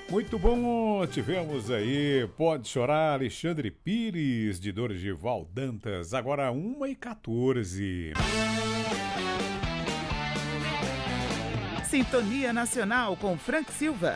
Muito bom, tivemos aí Pode Chorar, Alexandre Pires, de Dorival Dantas, agora 1h14. Sintonia Nacional com Frank Silva.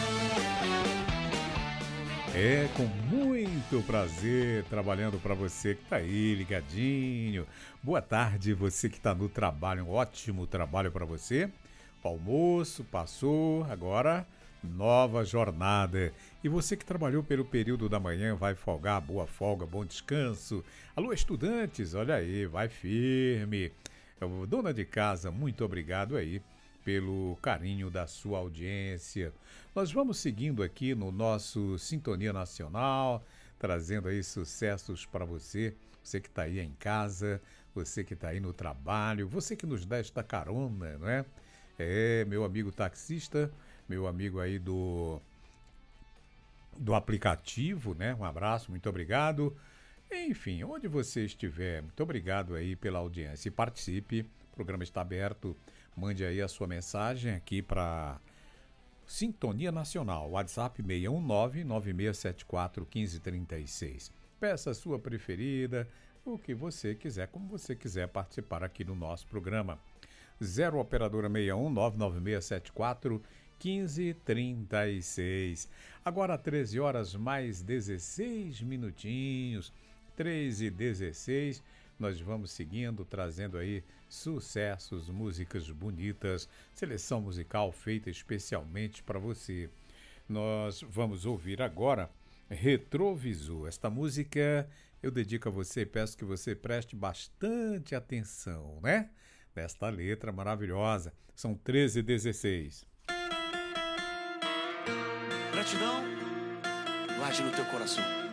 É com muito prazer trabalhando para você que tá aí ligadinho. Boa tarde, você que tá no trabalho, um ótimo trabalho para você. O almoço passou, agora nova jornada. E você que trabalhou pelo período da manhã vai folgar, boa folga, bom descanso. Alô, estudantes, olha aí, vai firme. Dona de casa, muito obrigado aí pelo carinho da sua audiência. Nós vamos seguindo aqui no nosso Sintonia Nacional, trazendo aí sucessos para você, você que está aí em casa, você que está aí no trabalho, você que nos dá esta carona, não é? É, meu amigo taxista, meu amigo aí do aplicativo, né? Um abraço, muito obrigado. Enfim, onde você estiver, muito obrigado aí pela audiência. E participe, o programa está aberto. Mande aí a sua mensagem aqui para Sintonia Nacional, WhatsApp 619-9674-1536. Peça a sua preferida, o que você quiser, como você quiser participar aqui no nosso programa. 0 Operadora 61-99674-1536. Agora 13 horas mais 16 minutinhos, 13h16. Nós vamos seguindo, trazendo aí sucessos, músicas bonitas, seleção musical feita especialmente para você. Nós vamos ouvir agora Retrovisor. Esta música eu dedico a você e peço que você preste bastante atenção, né? Nesta letra maravilhosa. São 13h16. Gratidão, guarde no teu coração.